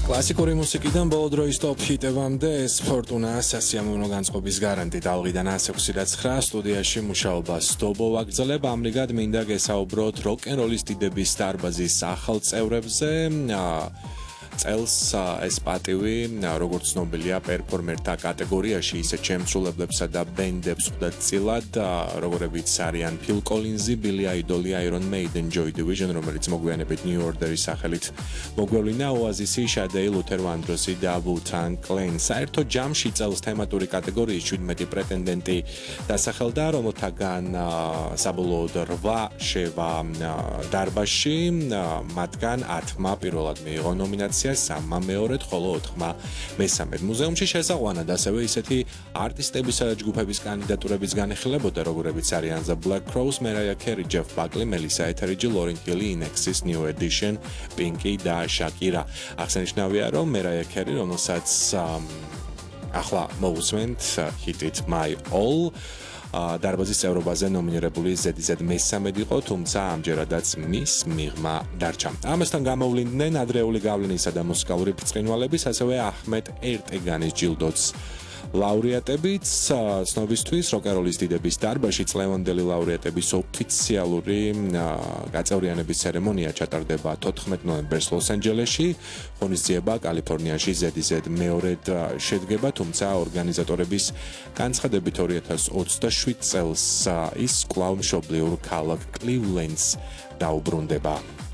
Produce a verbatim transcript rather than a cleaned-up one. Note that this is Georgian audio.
კლასიკური მუსიკიდან ბოლო დროის ტოპ ჰიტებამდე სფორტუნა სასიამოვნო განწყობის გარანტი ტალღიდან ას ექვსი და ცხრა სტუდიაში მუშაობა სდობო ვაგრძელებ. ამრიგად მინდა გესაუბროთ როკ-ენ-როლის დიდების დარბაზის ახალ წევრებზე. წელს ეს პატივი როგორც ცნობილია პერფორმერთა კატეგორიაში ისე შემსრულებლებსა და ბენდებს ხვდა წილად როგორებიც არიან ფილ კოლინზი, ბილი აიდოლი, აირონ მეიდენ, ჯოი დივიჟენ, რომელიც მოგვიანებით ნიუ ორდერის სახელით მოგვევლინა, ოაზისი, შადეი, ლუთერ ვანდროსი და ვუ-ტანგ კლენ. საერთო ჯამში წელს თემატური კატეგორიის შვიდმეტი პრეტენდენტი დასახელდა, რომელთაგან საბოლოოდ რვა შევა დარბაზში, მათგან ათმა პირველად მიიღო ნომინაცია, სამმა მეორედ, ხოლო ოთხმა მესამედ. მუზეუმში შესაყვანად ასევე ისეთი არტისტებისა და ჯგუფების კანდიდატურებიც განიხილებოდა, როგორებიც არიან The Black Crowes, Mariah Carey, Jeff Buckley, Melissa Etheridge, Lauryn Hill, Inexis, New Edition, Pinky და Shakira. აღსანიშნავია, რომ Mariah Carey, რომელსაც ახლა მოვუსმენთ ჰიტით My All, დარბაზის წევრობაზე ნომინირებული ზედიზედ მესამედ იყო, თუმცა ამჯერადაც მის მიღმა დარჩა. ამასთან გამოვლინდნენ ადრეული გავლენისა და მუსიკალური ბრწყინვალების, ასევე აჰმედ ერტეგანის ჯილდოც ლაურეატებიც. ცნობისთვის როკ-ენ-როლის დიდების დარბაზში წლევანდელი ლაურეატების ოფიციალური გაწევრიანების ცერემონია ჩატარდება თოთხმეტ ნოემბერს ლოს-ანჯელესში, ღონისძიება კალიფორნიაში ზედიზედ მეორედ შედგება, თუმცა ორგანიზატორების განცხადებით ორი ათას ოცდაშვიდ წელს ის კვლავ მშობლიურ ქალაქ კლივლენდს დაუბრუნდება.